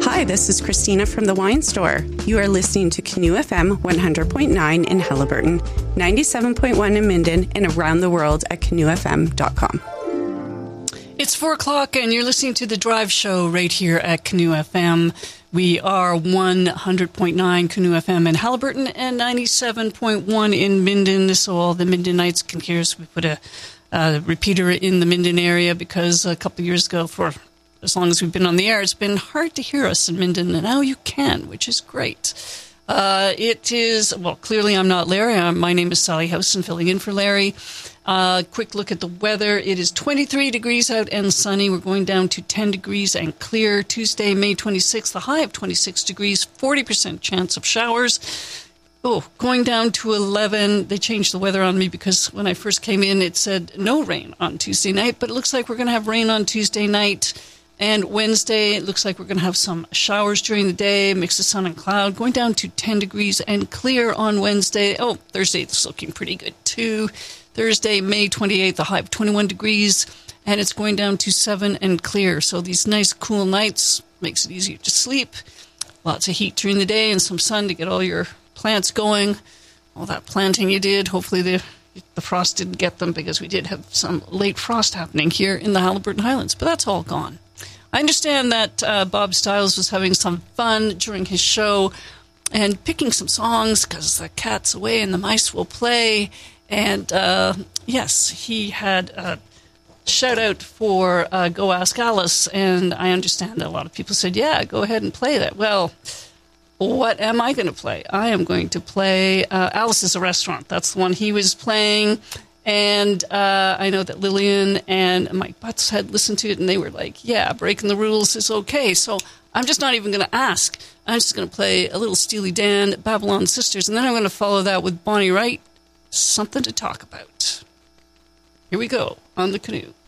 Hi, this is Christina from the Wine Store. You are listening to Canoe FM 100.9 in Haliburton, 97.1 in Minden, and around the world at canoefm.com. It's 4 o'clock, and you're listening to The Drive Show right here at Canoe FM. We are 100.9 Canoe FM in Haliburton and 97.1 in Minden, so all the Mindenites can hear us. We put a repeater in the Minden area because a couple of years ago, for as long as we've been on the air, it's been hard to hear us in Minden, and now you can, which is great. It is, well, clearly I'm not Larry. My name is Sally Howson, filling in for Larry. Quick look at the weather. It is 23 degrees out and sunny. We're going down to 10 degrees and clear. Tuesday, May 26th, the high of 26 degrees, 40% chance of showers. Oh, going down to 11. They changed the weather on me because when I first came in, it said no rain on Tuesday night, but it looks like we're going to have rain on Tuesday night. And Wednesday, it looks like we're going to have some showers during the day, mix of sun and cloud, going down to 10 degrees and clear on Wednesday. Oh, Thursday, it's looking pretty good, too. Thursday, May 28th, a high of 21 degrees, and it's going down to 7 and clear. So these nice, cool nights makes it easier to sleep. Lots of heat during the day and some sun to get all your plants going. All that planting you did, hopefully the frost didn't get them because we did have some late frost happening here in the Haliburton Highlands, but that's all gone. I understand that Bob Stiles was having some fun during his show and picking some songs because the cat's away and the mice will play. And, yes, he had a shout-out for Go Ask Alice, and I understand that a lot of people said, yeah, go ahead and play that. Well, what am I going to play? I am going to play Alice is a Restaurant. That's the one he was playing. And I know that Lillian and Mike Butts had listened to it, and they were like, yeah, breaking the rules is okay. So I'm just not even going to ask. I'm just going to play a little Steely Dan, Babylon Sisters, and then I'm going to follow that with Bonnie Wright, Something to Talk About. Here we go on the Canoe.